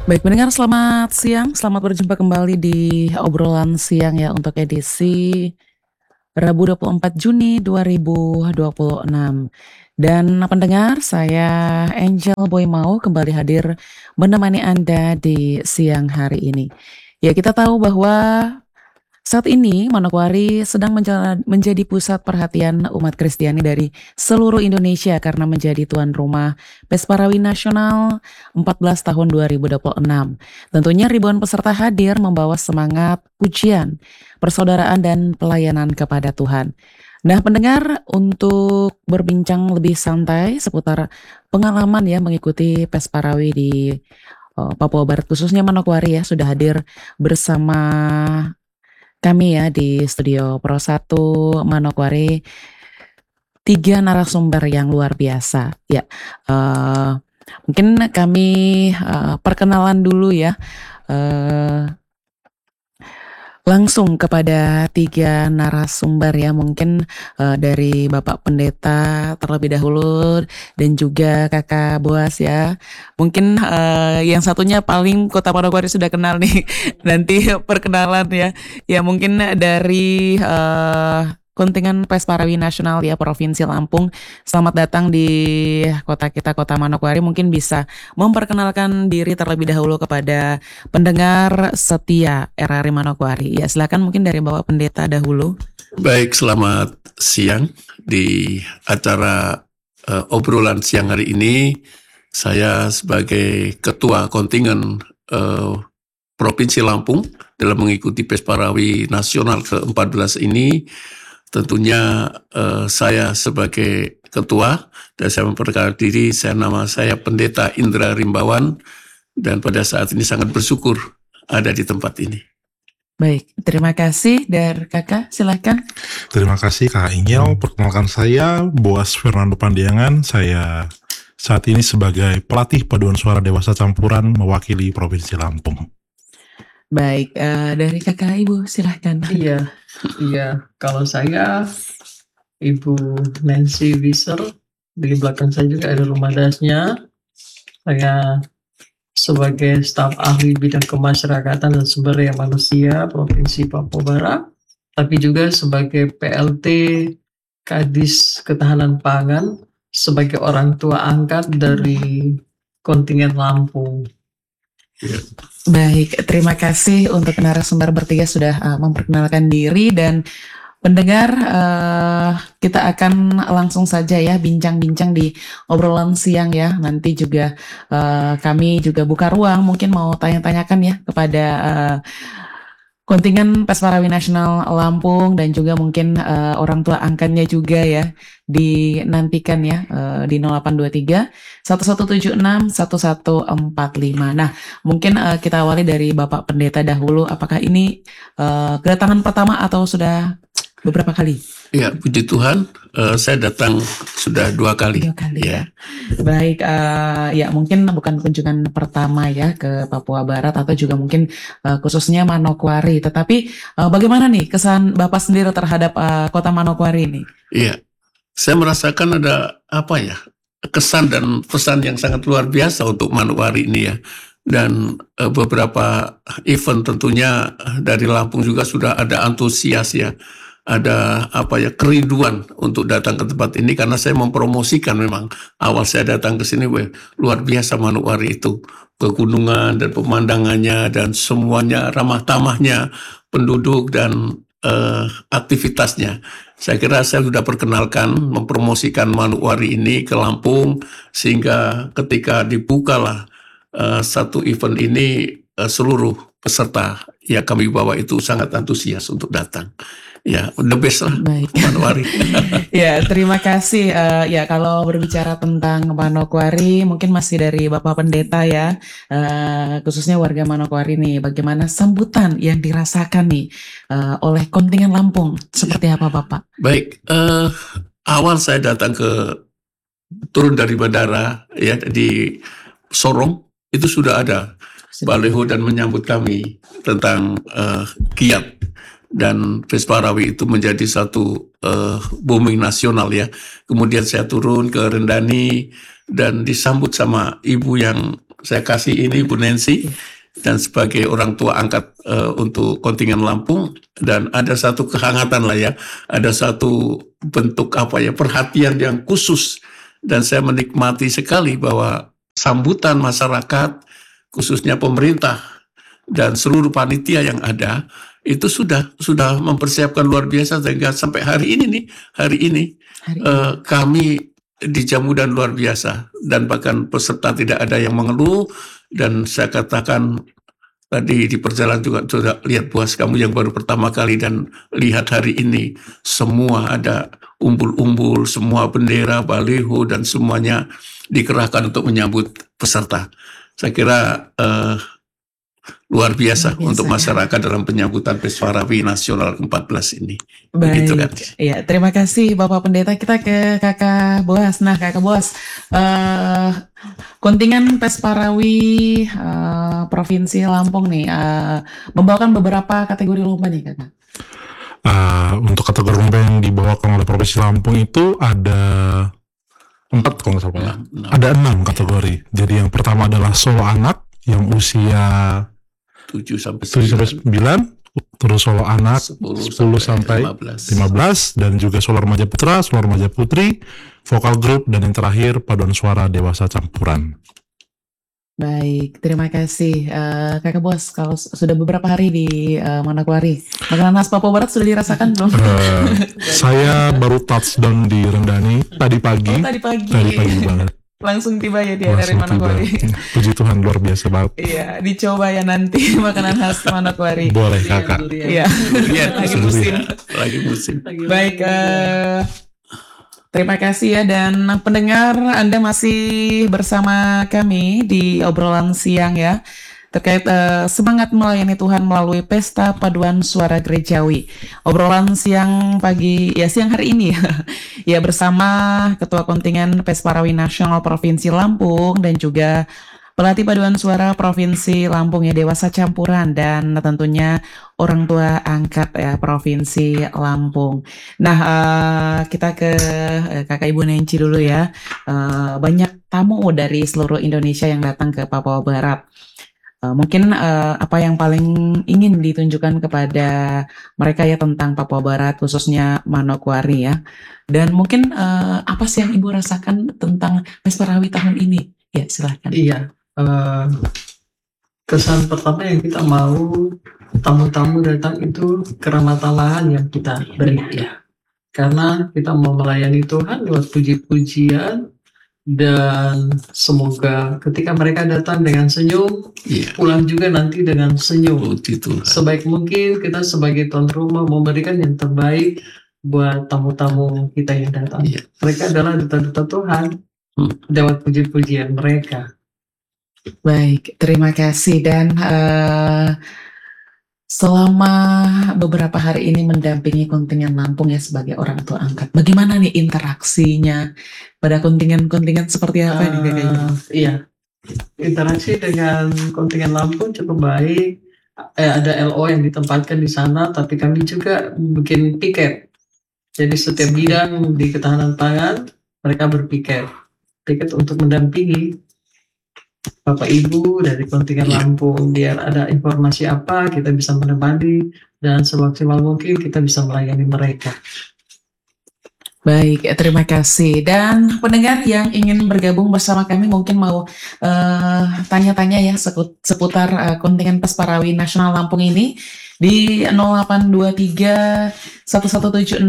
Baik pendengar, selamat siang, selamat berjumpa kembali di obrolan siang ya untuk edisi Rabu 24 Juni 2026. Dan pendengar, saya Angel Boy Mau kembali hadir menemani Anda di siang hari ini. Ya, kita tahu bahwa saat ini Manokwari sedang menjadi pusat perhatian umat Kristiani dari seluruh Indonesia karena menjadi tuan rumah Pesparawi Nasional 14 tahun 2026. Tentunya ribuan peserta hadir membawa semangat, pujian, persaudaraan dan pelayanan kepada Tuhan. Nah, pendengar, untuk berbincang lebih santai seputar pengalaman ya mengikuti Pesparawi di Papua Barat khususnya Manokwari ya sudah hadir bersama kami ya di studio Pro 1 Manokwari, 3 narasumber yang luar biasa. Ya, mungkin kami perkenalan dulu ya, langsung kepada 3 narasumber ya. Mungkin dari Bapak Pendeta terlebih dahulu dan juga Kakak Boas ya. Mungkin yang satunya paling Kota Manokwari sudah kenal nih. Nanti perkenalan ya. Ya mungkin dari kontingen Pesparawi Nasional ya Provinsi Lampung. Selamat datang di kota kita, Kota Manokwari. Mungkin bisa memperkenalkan diri terlebih dahulu kepada pendengar setia RRI Manokwari. Ya, silakan mungkin dari Bapak Pendeta dahulu. Baik, selamat siang di acara obrolan siang hari ini. Saya sebagai Ketua Kontingen Provinsi Lampung dalam mengikuti Pesparawi Nasional ke-14 ini, tentunya saya sebagai Ketua dan saya memperkenalkan diri, nama saya Pendeta Indra Rimbawan dan pada saat ini sangat bersyukur ada di tempat ini. Baik, terima kasih. Dari Kakak, silakan. Terima kasih Kak Ingel. Perkenalkan saya Boas Fernando Pandiangan. Saya saat ini sebagai pelatih paduan suara dewasa campuran mewakili Provinsi Lampung. Baik, dari Kakak Ibu silahkan. Iya. Kalau saya Ibu Nancy Wieser, di belakang saya juga ada rumah dasnya. Saya sebagai staf ahli bidang kemasyarakatan dan sumber daya manusia Provinsi Papua Barat, tapi juga sebagai PLT Kadis Ketahanan Pangan, sebagai orang tua angkat dari kontingen Lampung. Baik, terima kasih untuk narasumber bertiga sudah memperkenalkan diri. Dan pendengar, kita akan langsung saja ya bincang-bincang di obrolan siang ya. Nanti juga kami juga buka ruang, mungkin mau tanya-tanyakan ya kepada kontingen Pesparawi Nasional Lampung dan juga mungkin orang tua angkatnya juga ya, dinantikan ya di 0823 1176 1145. Nah, mungkin kita awali dari Bapak Pendeta dahulu. Apakah ini kedatangan pertama atau sudah beberapa kali? Ya, puji Tuhan, saya datang sudah 2 kali. 2 kali ya. Baik, ya mungkin bukan kunjungan pertama ya ke Papua Barat atau juga mungkin khususnya Manokwari. Tetapi bagaimana nih kesan Bapak sendiri terhadap kota Manokwari ini? Iya, saya merasakan ada kesan dan pesan yang sangat luar biasa untuk Manokwari ini ya. Dan beberapa event tentunya dari Lampung juga sudah ada antusias ya. Ada kerinduan untuk datang ke tempat ini karena saya mempromosikan. Memang awal saya datang ke sini luar biasa Manokwari itu, pegunungan dan pemandangannya dan semuanya ramah tamahnya penduduk dan aktivitasnya. Saya kira saya sudah perkenalkan, mempromosikan Manokwari ini ke Lampung sehingga ketika dibukalah satu event ini, seluruh peserta yang kami bawa itu sangat antusias untuk datang. Ya, the best lah. Baik. Manokwari. Ya, terima kasih. Ya, kalau berbicara tentang Manokwari, mungkin masih dari Bapak Pendeta ya, khususnya warga Manokwari nih, bagaimana sambutan yang dirasakan nih oleh kontingen Lampung? Seperti apa, Bapak? Baik, awal saya datang turun dari bandara ya di Sorong, itu sudah ada baliho dan menyambut kami tentang kiat. Dan Pesparawi itu menjadi satu booming nasional ya. Kemudian saya turun ke Rendani dan disambut sama ibu yang saya kasih ini Bu Nancy dan sebagai orang tua angkat untuk kontingen Lampung, dan ada satu kehangatan lah ya, ada satu bentuk perhatian yang khusus, dan saya menikmati sekali bahwa sambutan masyarakat khususnya pemerintah dan seluruh panitia yang ada itu sudah mempersiapkan luar biasa, sehingga sampai hari ini kami dijamu dan luar biasa, dan bahkan peserta tidak ada yang mengeluh. Dan saya katakan tadi di perjalanan juga sudah lihat buas kamu yang baru pertama kali, dan lihat hari ini semua ada umbul-umbul, semua bendera, baliho, dan semuanya dikerahkan untuk menyambut peserta. Saya kira luar biasa untuk masyarakat dalam penyambutan Pesparawi Nasional ke-14 ini. Begitu kan? Ya, terima kasih Bapak Pendeta. Kita ke Kakak Boas. Nah, Kakak Boas, kontingen Pesparawi Provinsi Lampung nih membawakan beberapa kategori lomba nih, Kakak. Untuk kategori lomba yang dibawakan oleh Provinsi Lampung itu ada 4 kalau nggak salah. Ada 6 kategori. Jadi yang pertama adalah solo anak yang usia 7 sampai 9, terus solo anak 10 sampai 15, dan juga solo remaja putra, solo remaja putri, vokal grup, dan yang terakhir paduan suara dewasa campuran. Baik, terima kasih Kakak Bos. Kalau sudah beberapa hari di Manokwari, makanan khas Papua Barat sudah dirasakan belum? Saya baru touchdown di Rendani tadi pagi. Tadi pagi banget. Langsung tiba ya dia dari Manokwari. Puji Tuhan, luar biasa banget. Iya, dicoba ya nanti makanan khas Manokwari. Boleh Kakak. Iya, lagi musim. Baik, terima kasih ya, dan pendengar, Anda masih bersama kami di obrolan siang ya, terkait semangat melayani Tuhan melalui Pesta Paduan Suara Gerejawi. Obrolan siang hari ini ya bersama Ketua Kontingen Pesparawi Nasional Provinsi Lampung dan juga Pelatih Paduan Suara Provinsi Lampung ya, dewasa campuran, dan tentunya orang tua angkat ya Provinsi Lampung. Nah, kita ke Kakak Ibu Nancy dulu ya. Banyak tamu dari seluruh Indonesia yang datang ke Papua Barat. Mungkin apa yang paling ingin ditunjukkan kepada mereka ya tentang Papua Barat, khususnya Manokwari ya. Dan mungkin apa sih yang Ibu rasakan tentang Pesparawi tahun ini? Ya, silahkan. Iya. Kesan pertama yang kita mau tamu-tamu datang itu keramatalahan yang kita beri ya, karena kita mau melayani Tuhan lewat puji-pujian, dan semoga ketika mereka datang dengan senyum, pulang juga nanti dengan senyum. Sebaik mungkin kita sebagai tuan rumah memberikan yang terbaik buat tamu-tamu kita yang datang. Mereka adalah duta-duta Tuhan lewat puji-pujian mereka. Baik, terima kasih. Dan selama beberapa hari ini mendampingi kontingen Lampung ya sebagai orang tua angkat, bagaimana nih interaksinya pada kontingen-kontingen seperti apa nih Kakak Ibu? Iya, interaksi dengan kontingen Lampung cukup baik. Ada LO yang ditempatkan di sana, tapi kami juga bikin piket. Jadi setiap bidang di ketahanan pangan mereka berpiket untuk mendampingi Bapak Ibu dari kontingen Lampung, biar ada informasi apa kita bisa menemani, dan semaksimal mungkin kita bisa melayani mereka. Baik, terima kasih. Dan pendengar yang ingin bergabung bersama kami mungkin mau tanya-tanya ya seputar kontingen Pesparawi Nasional Lampung ini di 0823 1176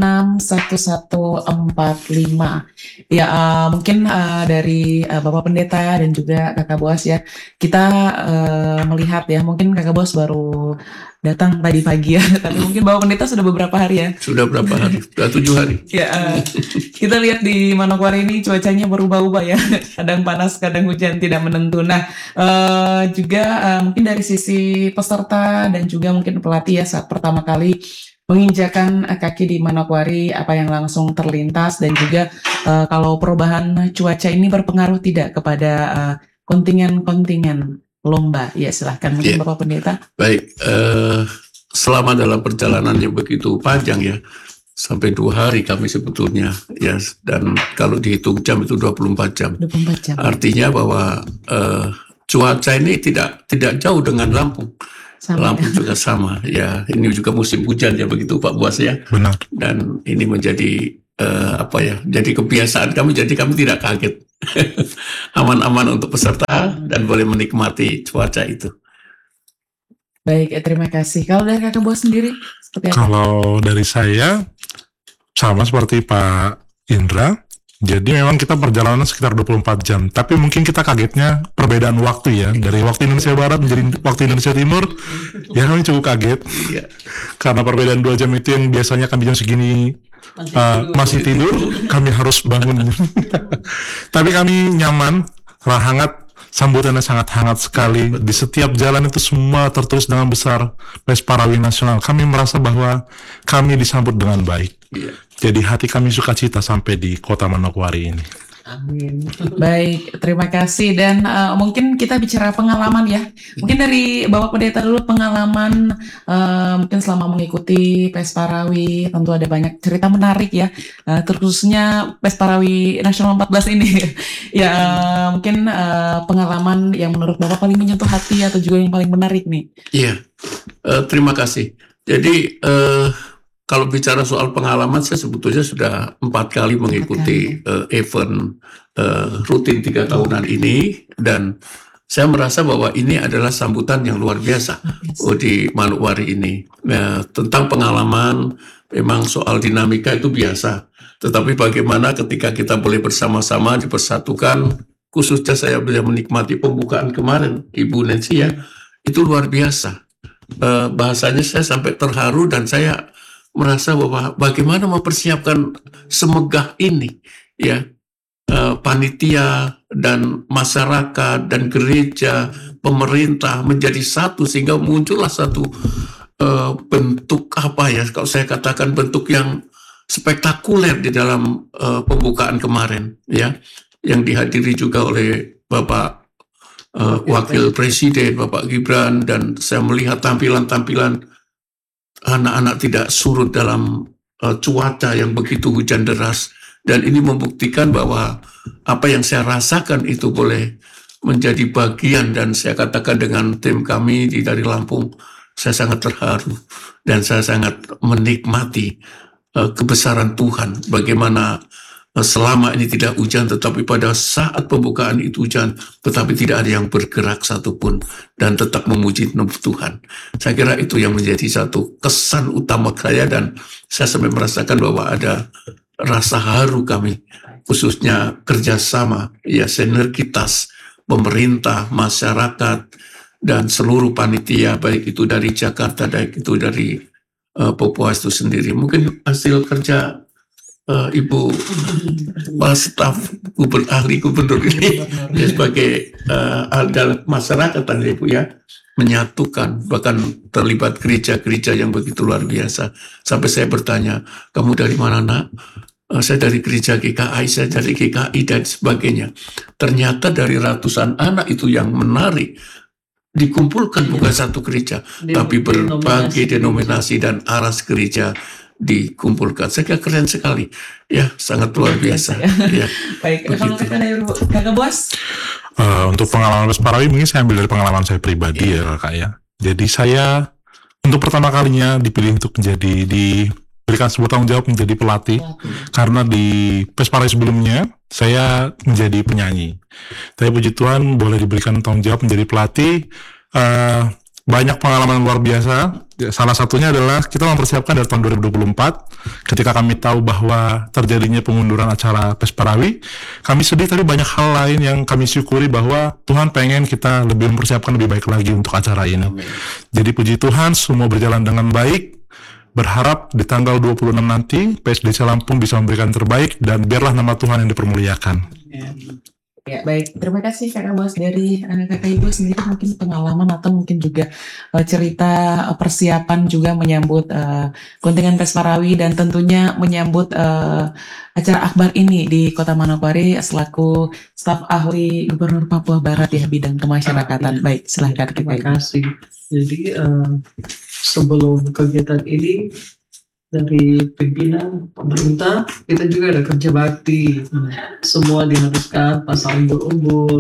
1145. Ya, mungkin dari Bapak Pendeta dan juga Kakak Boas ya, kita melihat ya, mungkin Kakak Boas baru datang tadi pagi ya, tapi mungkin Bapak Pendeta sudah beberapa hari ya. Sudah berapa hari? Sudah 7 hari. Ya, kita lihat di Manokwari ini cuacanya berubah-ubah ya, kadang panas, kadang hujan, tidak menentu. Nah, juga mungkin dari sisi peserta dan juga mungkin pelatih ya, saat pertama kali menginjakan kaki di Manokwari, apa yang langsung terlintas, dan juga kalau perubahan cuaca ini berpengaruh tidak kepada kontingen-kontingen lomba? Ya, silahkan mungkin Bapak Pendeta. Baik, selama dalam perjalanan yang begitu panjang ya, sampai 2 hari kami sebetulnya ya, dan kalau dihitung jam itu 24 jam. 24 jam. Artinya bahwa cuaca ini tidak jauh dengan Lampung. Sama Lampung juga sama ya. Ini juga musim hujan ya begitu Pak Buas ya. Benar. Dan ini menjadi jadi kebiasaan kami. Jadi kami tidak kaget. Aman-aman untuk peserta dan boleh menikmati cuaca itu. Baik, terima kasih. Kalau dari Kakak Boas sendiri seperti apa? Kalau dari saya sama seperti Pak Indra. Jadi memang kita perjalanan sekitar 24 jam. Tapi mungkin kita kagetnya perbedaan waktu ya. Dari waktu Indonesia Barat menjadi waktu Indonesia Timur. Ya kami cukup kaget. Iya. Karena perbedaan 2 jam itu yang biasanya kami jam segini masih tidur, kami harus bangun. Tapi kami nyaman, hangat, sambutannya sangat hangat sekali. Di setiap jalan itu semua tertulis dengan besar Pesparawi Nasional. Kami merasa bahwa kami disambut dengan baik. Iya. Jadi hati kami sukacita sampai di kota Manokwari ini. Amin. Baik, terima kasih. Dan mungkin kita bicara pengalaman ya. Mungkin dari Bapak Pendeta dulu pengalaman mungkin selama mengikuti Pesparawi, tentu ada banyak cerita menarik ya. Terkhususnya Pesparawi Nasional 14 ini. Ya mungkin pengalaman yang menurut Bapak paling menyentuh hati atau juga yang paling menarik nih. Iya, terima kasih. Jadi kalau bicara soal pengalaman, saya sebetulnya sudah 4 kali mengikuti event rutin 3 tahunan ini, dan saya merasa bahwa ini adalah sambutan yang luar biasa di Manokwari ini. Tentang pengalaman, memang soal dinamika itu biasa, tetapi bagaimana ketika kita boleh bersama-sama dipersatukan, khususnya saya bisa menikmati pembukaan kemarin, Ibu Nancy ya, itu luar biasa. Bahasanya saya sampai terharu dan saya merasa bahwa bagaimana mempersiapkan semegah ini ya, panitia dan masyarakat dan gereja, pemerintah menjadi satu sehingga muncullah satu bentuk apa ya, kalau saya katakan bentuk yang spektakuler di dalam pembukaan kemarin ya, yang dihadiri juga oleh Bapak Wakil Presiden Bapak Gibran, dan saya melihat tampilan-tampilan anak-anak tidak surut dalam cuaca yang begitu hujan deras, dan ini membuktikan bahwa apa yang saya rasakan itu boleh menjadi bagian, dan saya katakan dengan tim kami dari Lampung, saya sangat terharu dan saya sangat menikmati kebesaran Tuhan, bagaimana selama ini tidak hujan, tetapi pada saat pembukaan itu hujan, tetapi tidak ada yang bergerak satupun dan tetap memuji Tuhan. Saya kira itu yang menjadi satu kesan utama saya, dan saya sampai merasakan bahwa ada rasa haru kami, khususnya kerjasama, ya sinergitas pemerintah, masyarakat, dan seluruh panitia, baik itu dari Jakarta, baik itu dari Papua itu sendiri. Mungkin hasil kerja Ibu staf ahli gubernur ini ya, sebagai dalam masyarakat tadi Ibu ya, menyatukan, bahkan terlibat gereja-gereja yang begitu luar biasa. Sampai saya bertanya, kamu dari mana nak? Saya dari gereja GKI, saya dari GKI dan sebagainya. Ternyata dari ratusan anak itu yang menarik, dikumpulkan bukan satu gereja, tapi berbagai denominasi dan aras gereja dikumpulkan. Saya kira keren sekali ya, sangat luar biasa ya. Baik, kalau Kakak Boas? Untuk pengalaman Pesparawi mungkin saya ambil dari pengalaman saya pribadi ya Kak ya. Jadi saya untuk pertama kalinya dipilih untuk diberikan sebuah tanggung jawab menjadi pelatih, karena di Pesparawi sebelumnya saya menjadi penyanyi. Tapi puji Tuhan boleh diberikan tanggung jawab menjadi pelatih. Banyak pengalaman luar biasa. Salah satunya adalah kita mempersiapkan dari tahun 2024 ketika kami tahu bahwa terjadinya pengunduran acara Pesparawi. Kami sedih, tapi banyak hal lain yang kami syukuri bahwa Tuhan pengen kita lebih mempersiapkan lebih baik lagi untuk acara ini. Amin. Jadi puji Tuhan semua berjalan dengan baik. Berharap di tanggal 26 nanti PSDC Lampung bisa memberikan terbaik, dan biarlah nama Tuhan yang dipermuliakan. Ya, baik. Terima kasih Kakak Boas. Dari Kakak Ibu sendiri mungkin pengalaman atau mungkin juga cerita persiapan juga menyambut kontingen Pesparawi, dan tentunya menyambut acara akbar ini di Kota Manokwari selaku staf ahli Gubernur Papua Barat ya, bidang kemasyarakatan. Baik, silahkan. Terima kasih. Jadi sebelum kegiatan ini, dari pimpinan pemerintah kita juga ada kerja bakti, semua diharuskan pasang umbul-umbul,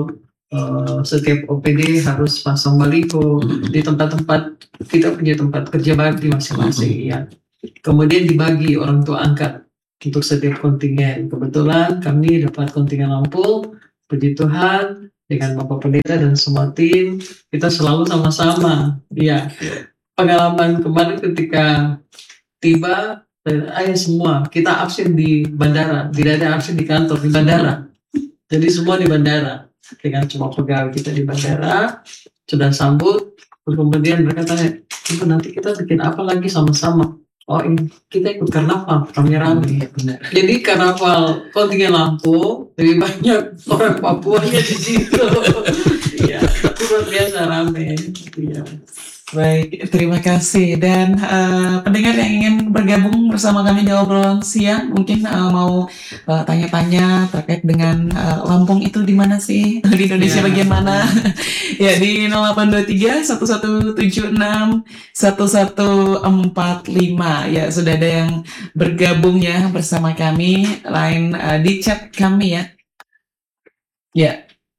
setiap OPD harus pasang baliho di tempat-tempat, kita punya tempat kerja bakti masing-masing ya. Kemudian dibagi orang tua angkat untuk setiap kontingen. Kebetulan kami dapat kontingen Lampung, puji Tuhan, dengan Bapak Pendeta dan semua tim, kita selalu sama-sama. Ya, pengalaman kemarin ketika tiba, ayo semua, kita absen di bandara, tidak ada absen di kantor, di bandara. Jadi semua di bandara, dengan semua pegawai kita di bandara, sudah sambut, kemudian mereka tanya, "Ibu, nanti kita bikin apa lagi sama-sama?" "Oh, ini kita ikut karnaval, kami rame." Jadi karnaval kontingen Lampung lebih banyak orang Papuanya di situ. Ya, tapi luar biasa rame. Ya. Baik, terima kasih. Dan pendengar yang ingin bergabung bersama kami di obrolan siang, mungkin mau tanya-tanya terkait dengan Lampung itu di mana sih? Di Indonesia Ya. bagian mana? Ya, di 0823 1176 1145. Ya, sudah ada yang bergabung ya bersama kami. Lain di chat kami ya. Ya.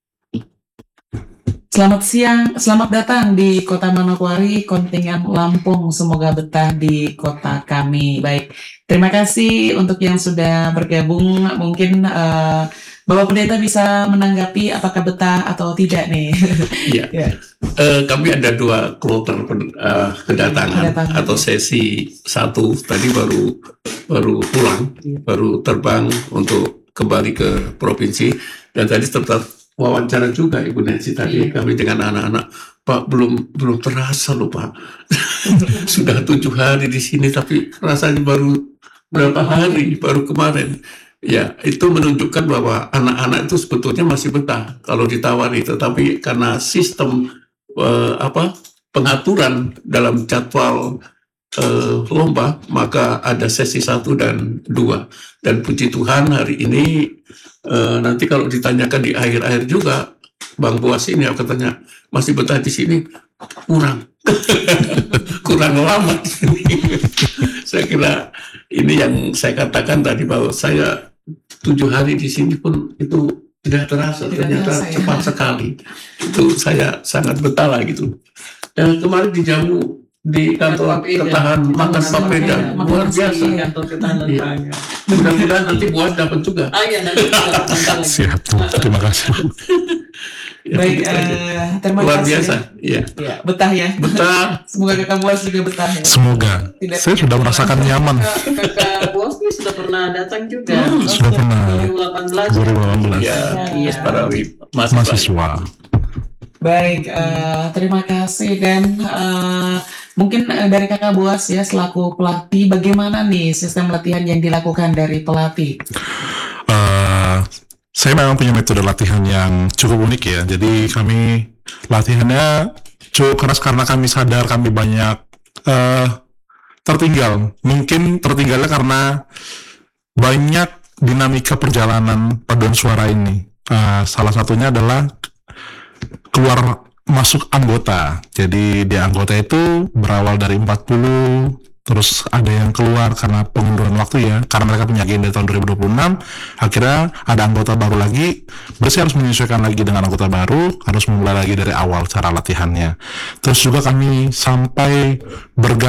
Selamat siang, selamat datang di Kota Manokwari, kontingen Lampung. Semoga betah di kota kami. Baik, terima kasih untuk yang sudah bergabung. Mungkin Bapak Pendeta bisa menanggapi apakah betah atau tidak nih. Iya. Ya. Kami ada 2 kloter kedatangan atau sesi 1 tadi baru pulang, baru terbang untuk kembali ke provinsi, dan tadi tetap wawancara juga Ibu Nancy tadi kami dengan anak-anak. "Pak, belum terasa loh Pak, sudah 7 hari di sini tapi rasanya baru berapa hari, baru kemarin." Ya, itu menunjukkan bahwa anak-anak itu sebetulnya masih betah kalau ditawari, tetapi karena sistem pengaturan dalam jadwal lomba, maka ada sesi 1 dan 2. Dan puji Tuhan hari ini nanti kalau ditanyakan di akhir-akhir juga, Bang Boas ini akan tanya, "Masih betah di sini?" Kurang. Kurang lama di sini. Saya kira ini yang saya katakan tadi, bahwa saya 7 hari di sini pun itu tidak terasa, ternyata cepat sekali. Itu saya sangat betah lah gitu. Dan kemarin dijamu di kantor ketahan makan papeda, luar biasa. Kantor ketahanan pangan. Mudah-mudahan nanti buat dapat juga. Ya, nanti kita Siap, terima kasih. Ya, Baik, terima luar kasih. biasa. Iya. Ya, betah ya. Betah. Semoga Kakak Boas juga betah ya. Semoga. Saya sudah merasakan nyaman. Kakak Bos nih sudah pernah datang juga. Sudah pernah. 2018. 2018. Ya, Iya. para Mahasiswa. Baik, terima kasih. Dan mungkin dari Kakak Boas ya selaku pelatih, bagaimana nih sistem latihan yang dilakukan dari pelatih? Saya memang punya metode latihan yang cukup unik ya. Jadi kami latihannya cukup keras karena kami sadar kami banyak tertinggal. Mungkin tertinggalnya karena banyak dinamika perjalanan paduan suara ini. Salah satunya adalah keluar masuk anggota. Jadi di anggota itu berawal dari 40, terus ada yang keluar karena pengunduran waktu ya, karena mereka punya agenda tahun 2026. Akhirnya ada anggota baru lagi, berarti harus menyesuaikan lagi dengan anggota baru, harus memulai lagi dari awal cara latihannya. Terus juga kami sampai bergabung